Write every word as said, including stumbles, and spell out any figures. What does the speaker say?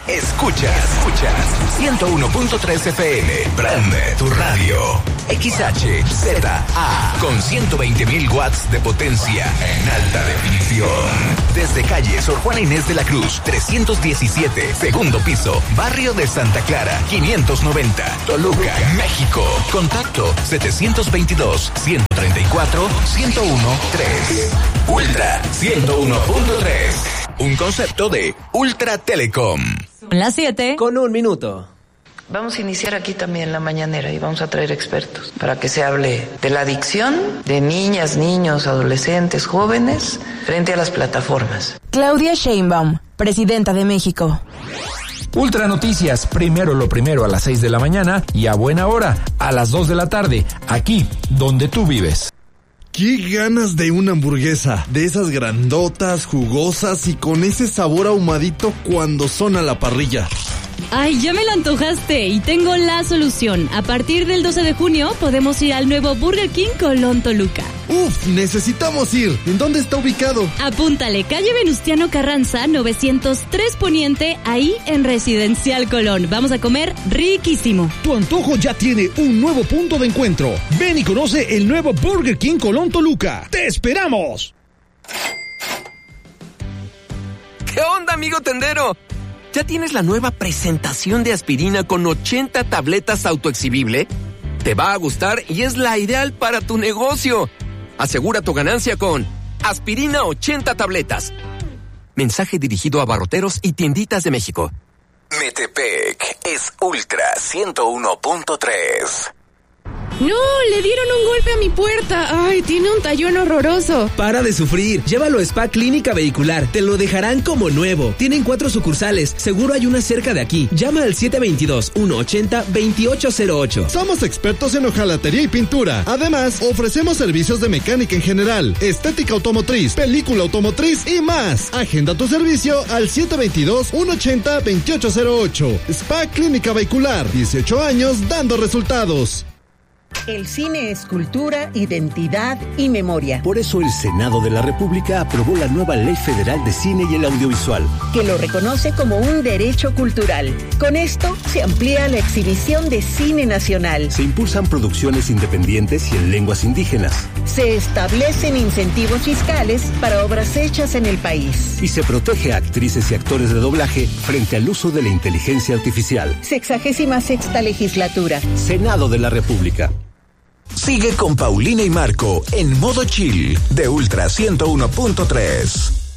Escuchas, escuchas ciento uno punto tres F M. Prende tu radio. X H Z A con ciento veinte mil watts de potencia en alta definición. Desde calle Sor Juana Inés de la Cruz, trescientos diecisiete, segundo piso, barrio de Santa Clara, quinientos noventa, Toluca, México. Contacto setecientos veintidós, ciento treinta y cuatro, ciento uno, tres. Ultra ciento uno punto tres. Un concepto de Ultra Telecom. Son las siete con un minuto. Vamos a iniciar aquí también la mañanera y vamos a traer expertos para que se hable de la adicción de niñas, niños, adolescentes, jóvenes frente a las plataformas. Claudia Sheinbaum, presidenta de México. Ultra Noticias, primero lo primero a las seis de la mañana y a buena hora, a las dos de la tarde, aquí donde tú vives. ¡Qué ganas de una hamburguesa! De esas grandotas, jugosas y con ese sabor ahumadito cuando son a la parrilla. Ay, ya me la antojaste y tengo la solución. A partir del doce de junio podemos ir al nuevo Burger King Colón Toluca. ¡Uf! Necesitamos ir. ¿En dónde está ubicado? Apúntale, calle Venustiano Carranza, novecientos tres Poniente, ahí en Residencial Colón. Vamos a comer riquísimo. Tu antojo ya tiene un nuevo punto de encuentro. Ven y conoce el nuevo Burger King Colón Toluca. ¡Te esperamos! ¿Qué onda, amigo tendero? ¿Ya tienes la nueva presentación de aspirina con ochenta tabletas autoexhibible? Te va a gustar y es la ideal para tu negocio. Asegura tu ganancia con Aspirina ochenta tabletas. Mensaje dirigido a barroteros y tienditas de México. Metepec es Ultra ciento uno punto tres. ¡No! ¡Le dieron un golpe a mi puerta! ¡Ay, tiene un tallón horroroso! Para de sufrir. Llévalo a Spa Clínica Vehicular. Te lo dejarán como nuevo. Tienen cuatro sucursales. Seguro hay una cerca de aquí. Llama al siete veintidós, ciento ochenta, veintiocho cero ocho. Somos expertos en hojalatería y pintura. Además, ofrecemos servicios de mecánica en general, estética automotriz, película automotriz y más. Agenda tu servicio al siete veintidós, ciento ochenta, veintiocho cero ocho. Spa Clínica Vehicular. dieciocho años dando resultados. El cine es cultura, identidad y memoria. Por eso el Senado de la República aprobó la nueva Ley Federal de Cine y el Audiovisual, que lo reconoce como un derecho cultural. Con esto se amplía la exhibición de cine nacional. Se impulsan producciones independientes y en lenguas indígenas. Se establecen incentivos fiscales para obras hechas en el país. Y se protege a actrices y actores de doblaje frente al uso de la inteligencia artificial. Sexagésima sexta legislatura. Senado de la República. Sigue con Paulina y Marco en modo chill de Ultra ciento uno punto tres.